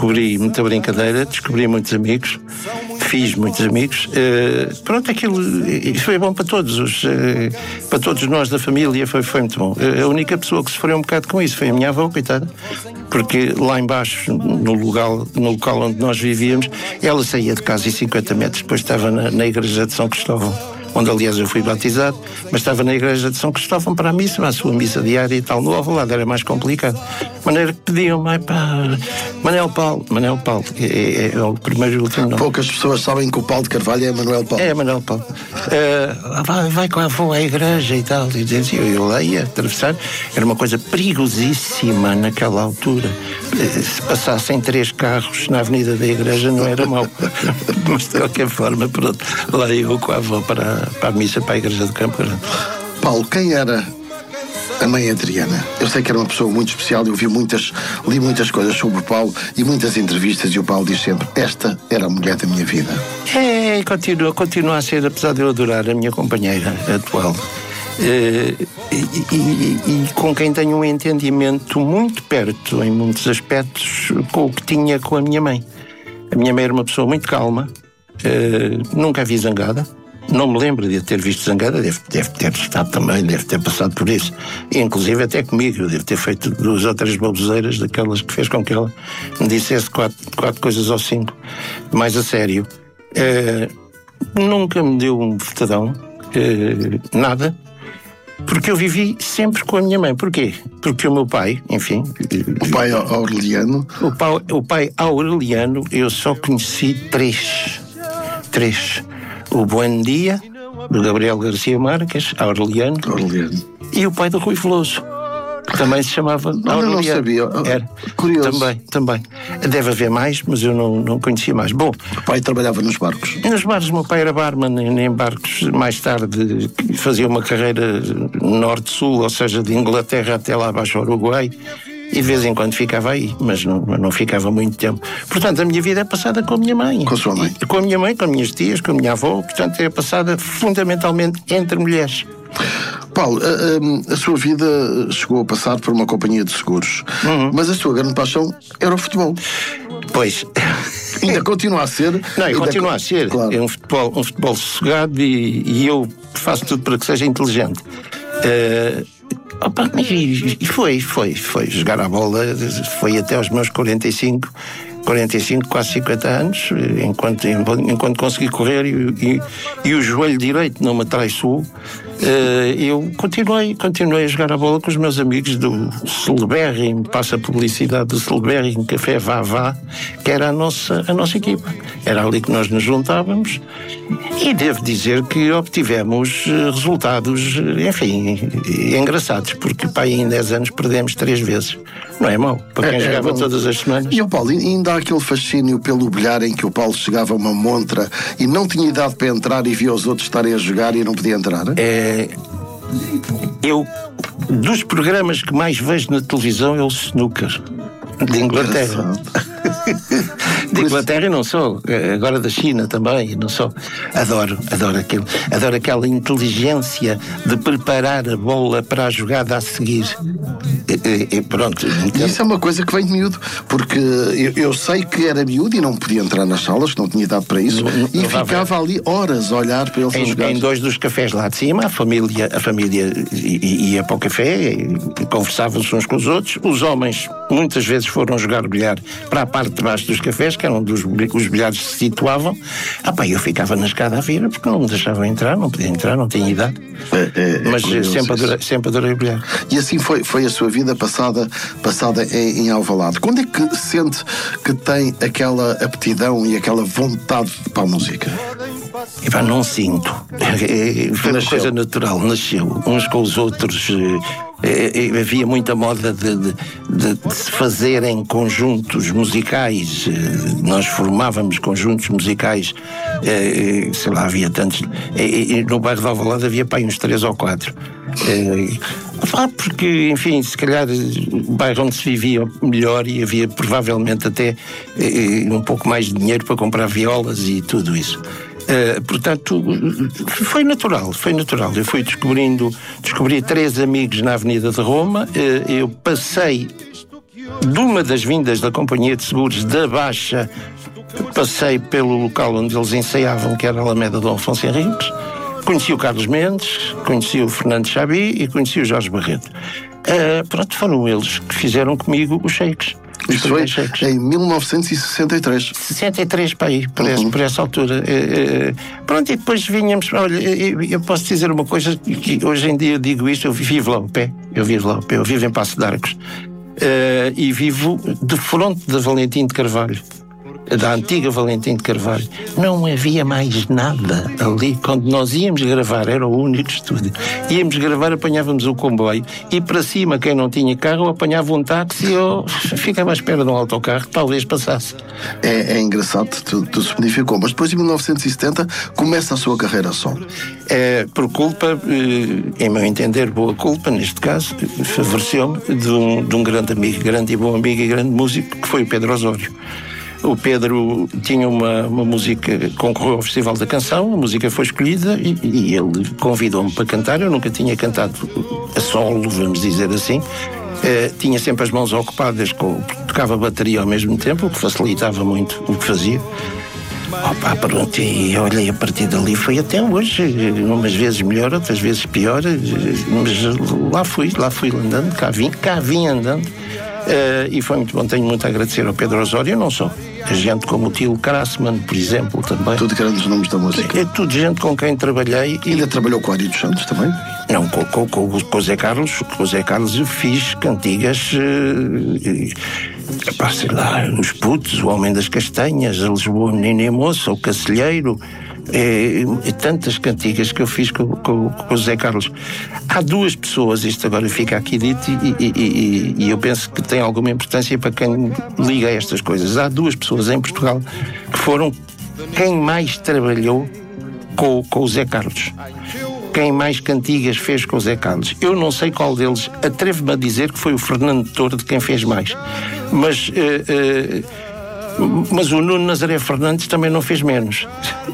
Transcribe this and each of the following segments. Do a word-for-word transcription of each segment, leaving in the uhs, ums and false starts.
descobri muita brincadeira, descobri muitos amigos, fiz muitos amigos. Uh, pronto, aquilo foi bom para todos, os, uh, para todos nós da família, foi, foi muito bom. Uh, a única pessoa que sofreu um bocado com isso foi a minha avó, coitada, porque lá embaixo, no local, no local onde nós vivíamos, ela saía de casa em cinquenta metros, depois estava na, na igreja de São Cristóvão, onde aliás eu fui batizado, mas estava na igreja de São Cristóvão para a missa, para a sua missa diária e tal. No Alvalade era mais complicado. De maneira que pediam, ai pá, Manuel Paulo, Manuel Paulo, é, é, é o primeiro e último nome. Poucas pessoas sabem que o Paulo de Carvalho é Manuel Paulo. É, Manuel Paulo. Uh, vai, vai com a avó à igreja e tal. E dizia, eu, eu lá ia atravessar. Era uma coisa perigosíssima naquela altura. Se passassem três carros na avenida da igreja não era mau. Mas de qualquer forma, pronto, lá eu com a avó para, para a missa, para a igreja de Campo Grande. Paulo, quem era a mãe Adriana? Eu sei que era uma pessoa muito especial, eu vi muitas, li muitas coisas sobre o Paulo e muitas entrevistas, e o Paulo diz sempre, esta era a mulher da minha vida. É, continua, continua a ser, apesar de eu adorar a minha companheira atual. Uh, e, e, e com quem tenho um entendimento muito perto, em muitos aspectos, com o que tinha com a minha mãe. A minha mãe era uma pessoa muito calma, uh, nunca a vi zangada. Não me lembro de a ter visto zangada, deve, deve ter estado também, deve ter passado por isso. E, inclusive até comigo, eu devo ter feito duas ou três baboseiras daquelas que fez com que ela me dissesse quatro, quatro coisas ou cinco, mais a sério. Uh, nunca me deu um bofetadão, uh, nada. Porque eu vivi sempre com a minha mãe. Porquê? Porque o meu pai, enfim... O pai Aureliano? O pai, o pai Aureliano, eu só conheci três. Três. O Bom Dia, do Gabriel Garcia Marques, Aureliano. Aureliano. E o pai do Rui Veloso. Também se chamava não, Aureliano. Não sabia. Era. Curioso. Também, também. Deve haver mais, mas eu não, não conhecia mais. Bom... O pai trabalhava nos barcos? Nos bares, o meu pai era barman em barcos. Mais tarde fazia uma carreira norte-sul, ou seja, de Inglaterra até lá abaixo ao Uruguai. E de vez em quando ficava aí, mas não, não ficava muito tempo. Portanto, a minha vida é passada com a minha mãe. Com a sua mãe? E, com a minha mãe, com as minhas tias, com a minha avó. Portanto, é passada fundamentalmente entre mulheres. Paulo, a, a, a sua vida chegou a passar por uma companhia de seguros, uhum. mas a sua grande paixão era o futebol. Pois. Ainda continua a ser. Não, ainda continua co- a ser. Claro. É um futebol, um futebol sossegado e, e eu faço tudo para que seja inteligente. Uh, opa, e foi, foi, foi. Jogar a bola foi até aos meus quarenta e cinco, quarenta e cinco, quase cinquenta anos, enquanto, enquanto consegui correr e, e, e o joelho direito não me traiçoou. Uh, eu continuei, continuei a jogar a bola com os meus amigos do Celebérrimo, passa a publicidade do Celebérrimo Café Vá Vá, que era a nossa, a nossa equipa. Era ali que nós nos juntávamos e devo dizer que obtivemos resultados, enfim, engraçados, porque pá, em dez anos perdemos três vezes. Não é mau, para quem é, jogava é todas as semanas. E o Paulo, ainda há aquele fascínio pelo bilhar em que o Paulo chegava a uma montra e não tinha idade para entrar e via os outros estarem a jogar e não podia entrar? É, eu, dos programas que mais vejo na televisão é o snooker de Inglaterra. De Inglaterra e não só, agora da China também, não só. Adoro, adoro aquilo. Adoro aquela inteligência de preparar a bola para a jogada a seguir. E, e pronto. Então... Isso é uma coisa que vem de miúdo, porque eu, eu sei que era miúdo e não podia entrar nas salas, que não tinha idade para isso, não, e não ficava ali horas a olhar para eles em, a jogar. Em dois dos cafés lá de cima, a família, a família ia para o café, conversavam-se uns com os outros. Os homens muitas vezes foram jogar bilhar para a parte de baixo dos cafés, que eram onde os, os bilhares se situavam. Ah pá, eu ficava na escada a ver, porque não me deixavam entrar, não podia entrar, não tinha idade. É, é, é Mas sempre adorei, sempre adorei bilhar. E assim foi, foi a sua vida passada, passada em, em Alvalade. Quando é que sente que tem aquela aptidão e aquela vontade para a música? E pá, não sinto. Foi uma coisa natural, nasceu. Uns com os outros. É, é, havia muita moda de, de, de, de se fazerem conjuntos musicais. Nós formávamos conjuntos musicais, é, sei lá, havia tantos. É, no bairro de Alvalade havia pá, uns três ou quatro. É, porque, enfim, se calhar o bairro onde se vivia melhor e havia provavelmente até é, um pouco mais de dinheiro para comprar violas e tudo isso. Uh, portanto, foi natural, foi natural. Eu fui descobrindo, descobri três amigos na Avenida de Roma. Uh, eu passei de uma das vindas da Companhia de Seguros da Baixa, passei pelo local onde eles ensaiavam, que era a Alameda Dom Afonso Henriques. Conheci o Carlos Mendes, conheci o Fernando Xabi e conheci o Jorge Barreto. Uh, pronto, foram eles que fizeram comigo os shakes. Isso foi em mil novecentos e sessenta e três. sessenta e três, para aí, por, uhum. esse, por essa altura. Uh, uh, pronto, e depois vinhamos. Olha, eu, eu posso dizer uma coisa que hoje em dia eu digo isto, eu vivo lá ao pé, eu vivo lá ao pé, eu vivo em Passo de Arcos. Uh, e vivo de fronte da Valentim de Carvalho, da antiga Valentim de Carvalho. Não havia mais nada ali. Quando nós íamos gravar, era o único estúdio. Íamos gravar, apanhávamos o comboio e para cima, quem não tinha carro, apanhava um táxi ou ficava à espera de um autocarro que talvez passasse. É, é engraçado, tu, tu se beneficiou, mas depois em mil novecentos e setenta começa a sua carreira a solo. É, por culpa, em meu entender, boa culpa, neste caso, favoreceu-me de um, de um grande amigo, grande e bom amigo e grande músico, que foi o Pedro Osório. O Pedro tinha uma, uma música, concorreu ao Festival da Canção, a música foi escolhida e, e ele convidou-me para cantar. Eu nunca tinha cantado a solo, vamos dizer assim. Uh, tinha sempre as mãos ocupadas, com, tocava bateria ao mesmo tempo, o que facilitava muito o que fazia. Opa, pronto, e olhei, a partir dali foi até hoje, umas vezes melhor, outras vezes pior, mas lá fui, lá fui andando, cá vim, cá vim andando. Uh, e foi muito bom, tenho muito a agradecer ao Pedro Osório, não só a gente como o Tilo Krassman, por exemplo, também. Tudo grandes nomes da música. É tudo gente com quem trabalhei. E ainda trabalhou com o Ari dos Santos também? Não, com, com, com, com o Zé Carlos, com o Zé Carlos eu fiz cantigas, uh, pá, sei lá, Os Putos, O Homem das Castanhas, A Lisboa Menina e Moça, O Cacilheiro. É, é, tantas cantigas que eu fiz com, com, com o Zé Carlos. Há duas pessoas, isto agora fica aqui dito e, e, e, e eu penso que tem alguma importância para quem liga a estas coisas. Há duas pessoas em Portugal que foram quem mais trabalhou com, com o Zé Carlos, quem mais cantigas fez com o Zé Carlos. Eu não sei qual deles, atrevo-me a dizer que foi o Fernando Tordo quem fez mais, mas uh, uh, mas o Nuno Nazaré Fernandes também não fez menos.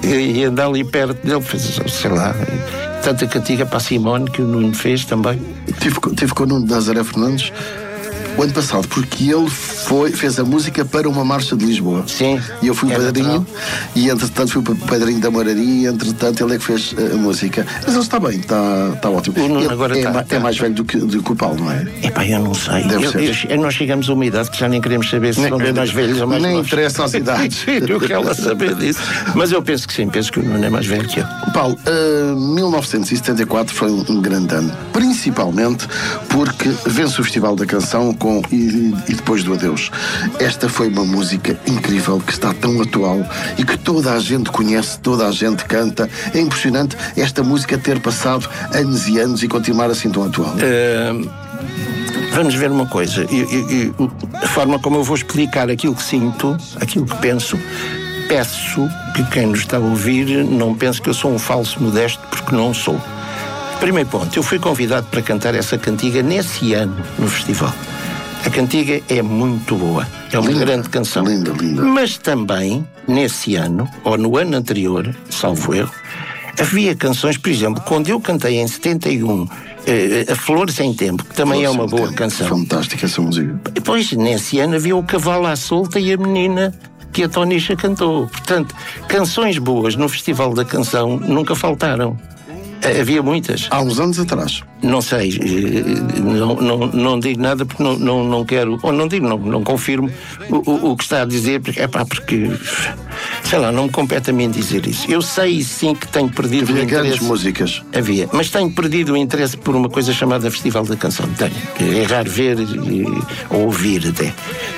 E andar ali perto dele, fez, sei lá, tanta cantiga para a Simone que o Nuno fez também. Tive, tive com o Nuno Nazaré Fernandes o ano passado, porque ele foi, fez a música para uma marcha de Lisboa. Sim. E eu fui é padrinho, e entretanto fui padrinho da Moraria, e entretanto ele é que fez a música. Mas ele está bem, está, está ótimo. O Nuno agora é, está, é, está, é mais velho do que, do que o Paulo, não é? É pá, eu não sei. Deve eu, ser. Eu, nós chegamos a uma idade que já nem queremos saber se são bem mais velhos ou mais nem novos. Nem interessa as idades. Eu quero saber disso. Mas eu penso que sim, penso que o Nuno é mais velho que eu. Paulo, uh, mil novecentos e setenta e quatro foi um, um grande ano, principalmente porque vence o Festival da Canção com e, e depois do Adeus. Esta foi uma música incrível, que está tão atual e que toda a gente conhece, toda a gente canta. É impressionante esta música ter passado anos e anos e continuar assim tão atual. Uh, vamos ver uma coisa. Eu, eu, eu, a forma como eu vou explicar aquilo que sinto, aquilo que penso, peço que quem nos está a ouvir não pense que eu sou um falso modesto, porque não sou. Primeiro ponto, eu fui convidado para cantar essa cantiga nesse ano no festival. A cantiga é muito boa, é uma linda, grande canção. Linda, linda. Mas também, nesse ano, ou no ano anterior, salvo erro, havia canções, por exemplo, quando eu cantei em setenta e um eh, A Flor Sem Tempo, que também Flor é uma boa tempo. canção. Fantástica essa música. Depois, nesse ano, havia O Cavalo à Solta e a Menina que a Tonisha cantou. Portanto, canções boas no Festival da Canção nunca faltaram. Havia muitas. Há uns anos atrás. Não sei, não, não, não digo nada porque não, não, não quero, ou não digo, não, não confirmo o, o, o que está a dizer, porque, é pá, porque, sei lá, não me compete a mim dizer isso. Eu sei sim que tenho perdido Havia o interesse. grandes músicas. Havia, mas tenho perdido o interesse por uma coisa chamada Festival da Canção. Tenho, é raro ver e, ou ouvir até.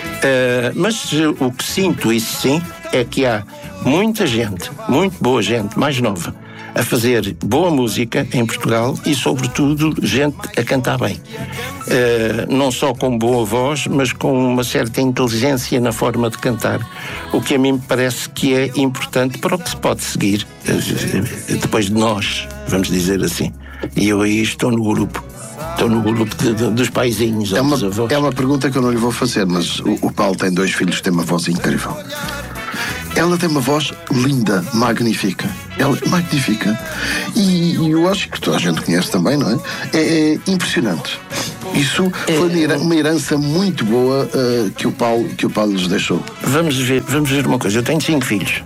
Uh, mas uh, o que sinto, isso sim, é que há muita gente, muito boa gente, mais nova, a fazer boa música em Portugal e, sobretudo, gente a cantar bem. Uh, não só com boa voz, mas com uma certa inteligência na forma de cantar, o que a mim me parece que é importante para o que se pode seguir uh, depois de nós, vamos dizer assim. E eu aí estou no grupo. Estou no grupo de, de, dos paizinhos. É uma, dos avós. é uma pergunta que eu não lhe vou fazer, mas o, o Paulo tem dois filhos que têm uma voz incrível. Ela tem uma voz linda, magnífica. Ela é magnífica. E, e eu acho que toda a gente conhece também, não é? É, é impressionante. Isso foi é, uma herança muito boa uh, que, o Paulo, que o Paulo lhes deixou. Vamos ver, vamos ver uma coisa. Eu tenho cinco filhos.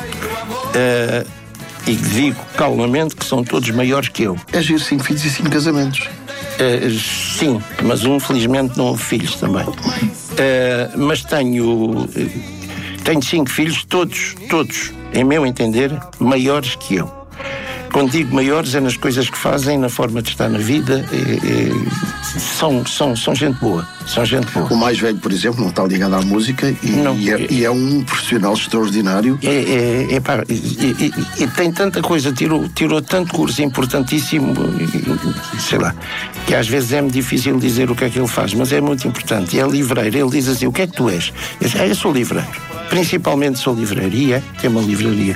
Uh, e digo calmamente que são todos maiores que eu. É giro, cinco filhos e cinco casamentos. Uh, sim, mas um felizmente não houve filhos também. Uh, mas tenho, tenho cinco filhos, todos, todos, em meu entender, maiores que eu. Quando digo maiores é nas coisas que fazem, na forma de estar na vida. É, é, são, são, são gente boa. São gente boa. O mais velho, por exemplo, não está ligado à música e, não, e, é, e é um profissional extraordinário. É, é, é, pá, e, e, e tem tanta coisa, tirou, tirou tanto curso importantíssimo, sei lá, que às vezes é-me difícil dizer o que é que ele faz, mas é muito importante. É livreiro. Ele diz assim: o que é que tu és? Eu digo, ah, eu sou livreiro. Principalmente sou livraria, tem uma livraria.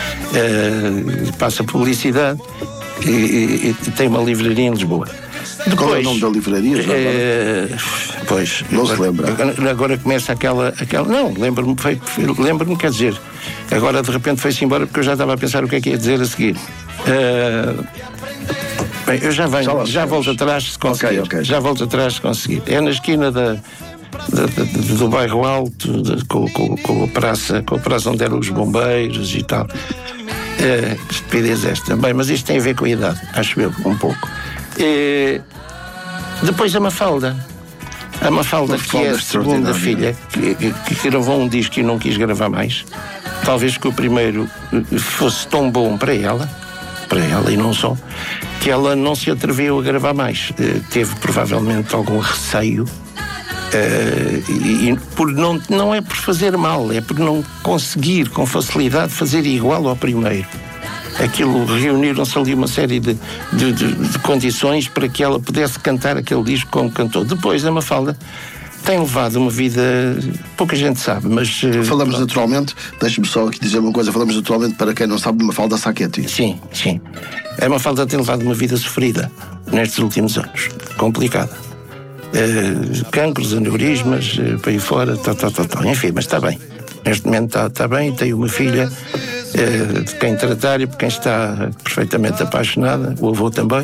Uh, passa publicidade e, e, e tem uma livraria em Lisboa. Depois, qual é o nome da livraria? Uh, pois, não agora, se lembra. Agora, agora começa aquela, aquela. Não, lembro-me, foi, lembro-me, quer dizer, agora de repente foi-se embora porque eu já estava a pensar o que é que ia dizer a seguir. Uh, bem, eu já venho, já, já volto atrás se conseguir. Okay, okay. Já volto atrás se conseguir. É na esquina da. Da, da, do bairro Alto, da, com, com, com, a praça, com a praça onde eram os bombeiros e tal. É, estupidez esta. Bem, mas isto tem a ver com a idade, acho eu, um pouco. É, depois a Mafalda. A Mafalda, que é a segunda filha, que, que, que gravou um disco e não quis gravar mais. Talvez que o primeiro fosse tão bom para ela, para ela e não só, que ela não se atreveu a gravar mais. É, teve provavelmente algum receio. Uh, e, e por não, não é por fazer mal, é por não conseguir com facilidade fazer igual ao primeiro. Aquilo, reuniram-se ali uma série de, de, de, de condições para que ela pudesse cantar aquele disco como cantou. Depois a Mafalda tem levado uma vida, pouca gente sabe, mas... Uh, falamos pronto. naturalmente, deixe-me só aqui dizer uma coisa, falamos naturalmente, para quem não sabe, de Mafalda Sacchetti. Sim, sim. A Mafalda tem levado uma vida sofrida nestes últimos anos, complicada. Uh, cancros, aneurismas, uh, para aí fora, tá, tá, tá, tá. Enfim, mas está bem. Neste momento está tá bem, tem uma filha uh, de quem tratar e por quem está perfeitamente apaixonada, o avô também.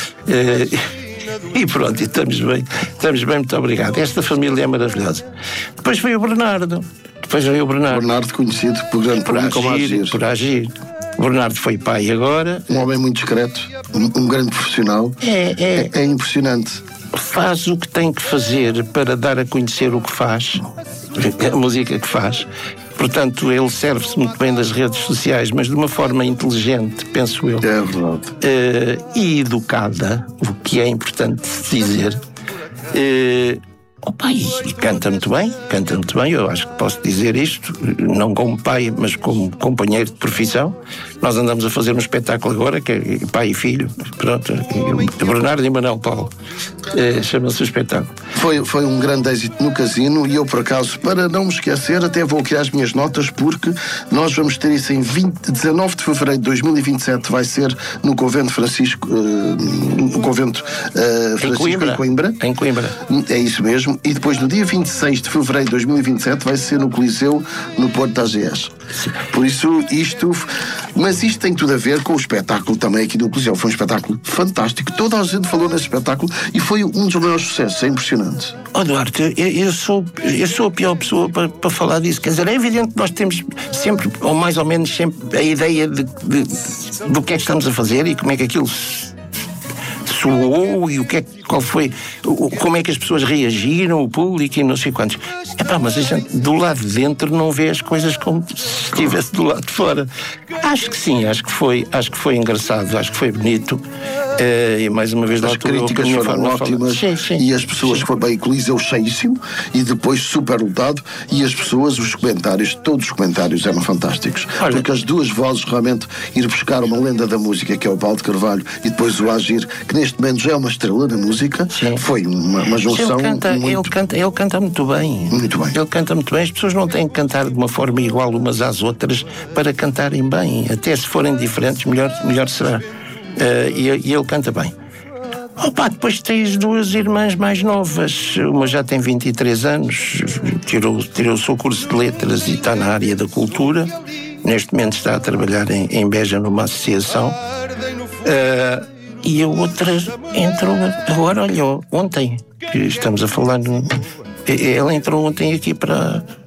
Uh, e pronto, e estamos bem, estamos bem, muito obrigado. Esta família é maravilhosa. Depois veio o Bernardo. Depois veio o Bernardo. Bernardo, conhecido por grande por agir, como agir. Por agir. O Bernardo foi pai agora. Um homem muito discreto, um, um grande profissional. É, é. É, é impressionante. Faz o que tem que fazer para dar a conhecer o que faz, a música que faz. Portanto, ele serve-se muito bem das redes sociais, mas de uma forma inteligente, penso eu. É verdade. Uh, e educada, o que é importante dizer. Uh, opa, e, e canta muito bem, canta muito bem, eu acho que posso dizer isto, não como pai, mas como companheiro de profissão. Nós andamos a fazer um espetáculo agora, que é pai e filho, pronto, Bernardo e Manuel Paulo. É, chama-se o espetáculo. Foi, foi um grande êxito no Casino e eu, por acaso, para não me esquecer, até vou criar as minhas notas, porque nós vamos ter isso em vinte, dezanove de fevereiro de dois mil e vinte e sete, vai ser no Convento Francisco, uh, no Convento uh, Francisco em Coimbra. em Coimbra. Em Coimbra. É isso mesmo. E depois, no dia vinte e seis de fevereiro de dois mil e vinte e sete, vai ser no Coliseu, no Porto da A G S. Por isso, isto... Mas isto tem tudo a ver com o espetáculo também aqui do Coliseu. Foi um espetáculo fantástico. Toda a gente falou nesse espetáculo e foi um dos maiores sucessos. É impressionante. Oh, Duarte, eu, eu, sou, eu sou a pior pessoa para, para falar disso. Quer dizer, é evidente que nós temos sempre, ou mais ou menos sempre, a ideia de, de, de, do que é que estamos a fazer e como é que aquilo soou e o que é, qual foi, o, como é que as pessoas reagiram, o público e não sei quantos. Epá, mas a gente do lado de dentro não vê as coisas como se estivesse do lado de fora. Acho que sim, acho que foi, acho que foi engraçado, acho que foi bonito. Uh, e mais uma vez as críticas foram ótimas sim, sim, e as pessoas, sim. Foi bem, o Coliseu cheíssimo e depois super lotado e as pessoas, os comentários, todos os comentários eram fantásticos. Olha, porque as duas vozes realmente ir buscar uma lenda da música que é o Paulo de Carvalho e depois o Agir, que neste momento já é uma estrela da música, sim. Foi uma, uma junção. Ele canta, muito... ele, canta, ele canta muito bem. Muito bem. Ele canta muito bem. As pessoas não têm que cantar de uma forma igual umas às outras para cantarem bem. Até se forem diferentes, melhor, melhor será. Uh, e, e ele canta bem. Opa, depois tens duas irmãs mais novas. Uma já tem vinte e três anos, tirou, tirou o seu curso de letras e está na área da cultura. Neste momento está a trabalhar em, em Beja numa associação. Uh, e a outra entrou agora, olha, ontem, que estamos a falar, no, ela entrou ontem aqui para,